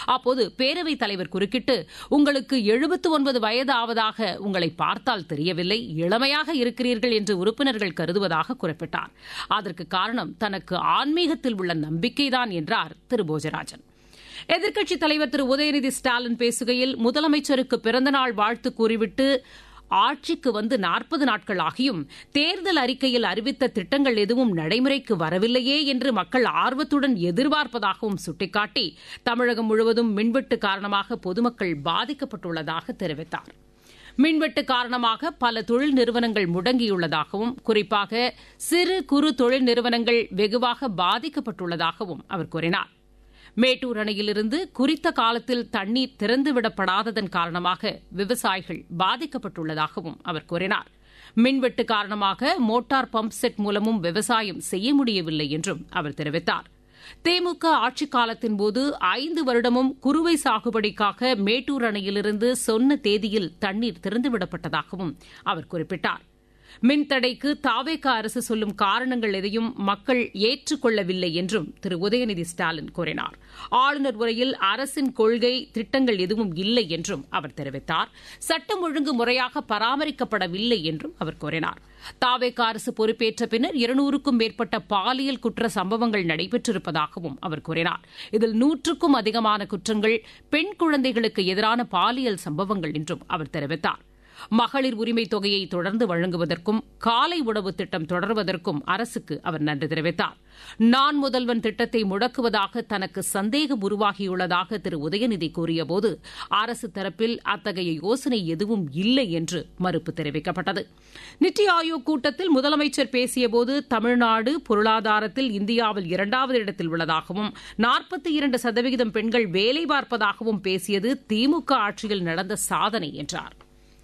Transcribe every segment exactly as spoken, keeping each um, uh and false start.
அப்போது பேரவைத் தலைவர் குறுக்கிட்டு, உங்களுக்கு எழுபத்து ஒன்பது வயது ஆவதாக உங்களை பார்த்தால் தெரியவில்லை, இளமையாக இருக்கிறீர்கள் என்று உறுப்பினர்கள் கருதுவதாக குறிப்பிட்டார். அதற்கு காரணம் தனக்கு ஆன்மீகத்தில் உள்ள நம்பிக்கைதான் என்றார் திரு போஜராஜன். எதிர்க்கட்சித் தலைவர் திரு உதயநிதி ஸ்டாலின் பேசுகையில், முதலமைச்சருக்கு பிறந்தநாள் வாழ்த்து கூறிவிட்டு ஆட்சிக்கு வந்து நாற்பது நாட்கள் ஆகியும் தேர்தல் அறிக்கையில் அறிவித்த திட்டங்கள் எதுவும் நடைமுறைக்கு வரவில்லையே என்று மக்கள் ஆர்வத்துடன் எதிர்பார்ப்பதாகவும் சுட்டிக்காட்டி, தமிழகம் முழுவதும் மின்வெட்டு காரணமாக பொதுமக்கள் பாதிக்கப்பட்டுள்ளதாக தெரிவித்தார். மின்வெட்டு காரணமாக பல தொழில் நிறுவனங்கள் முடங்கியுள்ளதாகவும், குறிப்பாக சிறு குறு தொழில் நிறுவனங்கள் வெகுவாக பாதிக்கப்பட்டுள்ளதாகவும் அவர் கூறினார். மேட்டூர் அணையிலிருந்து குறித்த காலத்தில் தண்ணீர் திறந்துவிடப்படாததன் காரணமாக விவசாயிகள் பாதிக்கப்பட்டுள்ளதாகவும் அவர் கூறினார். மின்வெட்டு காரணமாக மோட்டார் பம்ப் செட் மூலமும் விவசாயம் செய்ய முடியவில்லை என்றும் அவர் தெரிவித்தார். திமுக ஆட்சிக் காலத்தின்போது ஐந்து வருடமும் குறுவை சாகுபடிக்காக மேட்டூர் அணையிலிருந்து சொன்ன தேதியில் தண்ணீர் திறந்துவிடப்பட்டதாகவும் அவர் குறிப்பிட்டார். மின்தடைக்கு தாவேக அரசு சொல்லும் காரணங்கள் எதையும் மக்கள் ஏற்றுக்கொள்ளவில்லை என்றும் திரு உதயநிதி ஸ்டாலின் கூறினார். ஆளுநர் உரையில் அரசின் கொள்கை திட்டங்கள் எதுவும் இல்லை என்றும் அவர் தெரிவித்தார். சட்டம் ஒழுங்கு முறையாக பராமரிக்கப்படவில்லை என்றும் அவர் கூறினார். தாவேக அரசு பொறுப்பேற்ற பின்னர் இருநூறுக்கும் மேற்பட்ட பாலியல் குற்ற சம்பவங்கள் நடைபெற்றிருப்பதாகவும் அவர் கூறினார். இதில் நூற்றுக்கும் அதிகமான குற்றங்கள் பெண் குழந்தைகளுக்கு எதிரான பாலியல் சம்பவங்கள் என்றும் அவர் தெரிவித்தார். மகளிர் உரிமை தொகையை தொடர்ந்து வழங்குவதற்கும் காலை உணவு திட்டம் தொடர்வதற்கும் அரசுக்கு அவர் நன்றி தெரிவித்தார். நான் முதல்வன் திட்டத்தை முடக்குவதாக தனக்கு சந்தேகம் உருவாகியுள்ளதாக திரு உதயநிதி கூறியபோது அரசு தரப்பில் அத்தகைய யோசனை எதுவும் இல்லை என்று மறுப்பு தெரிவிக்கப்பட்டது. நித்தி ஆயோக் கூட்டத்தில் முதலமைச்சர் பேசியபோது தமிழ்நாடு பொருளாதாரத்தில் இந்தியாவில் இரண்டாவது இடத்தில் உள்ளதாகவும் நாற்பத்தி இரண்டு சதவீதம் பெண்கள் வேலை பார்ப்பதாகவும் பேசியது திமுக ஆட்சியில் நடந்த சாதனை என்றார்.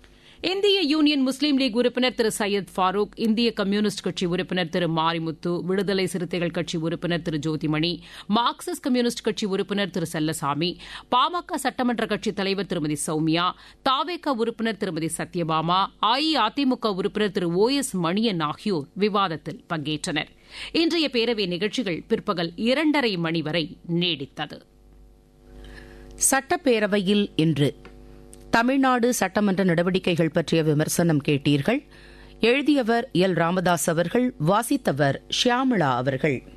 இந்திய யூனியன் முஸ்லீம் லீக் உறுப்பினர் திரு சையத் ஃபாரூக், இந்திய கம்யூனிஸ்ட் கட்சி உறுப்பினர் திரு மாரிமுத்து, விடுதலை சிறுத்தைகள் கட்சி உறுப்பினர் திரு ஜோதிமணி, மார்க்சிஸ்ட் கம்யூனிஸ்ட் கட்சி உறுப்பினர் திரு செல்லசாமி, பாமக சட்டமன்ற கட்சித் தலைவர் திருமதி சௌமியா, தாவேக உறுப்பினர் திருமதி சத்யபாமா, அஇஅதிமுக உறுப்பினர் திரு ஓ எஸ் மணியன் ஆகியோர் விவாதத்தில் பங்கேற்றனர். இன்றைய பேரவை நிகழ்ச்சிகள் பிற்பகல் இரண்டரை மணி வரை நீடித்தது. சட்டப்பேரவையில் இன்று தமிழ்நாடு சட்டமன்ற நடவடிக்கைகள் பற்றிய விமர்சனம் கேட்டீர்கள். எழுதியவர் எல் ராமதாஸ் அவர்கள், வாசித்தவர் ஷியாமளா அவர்கள்.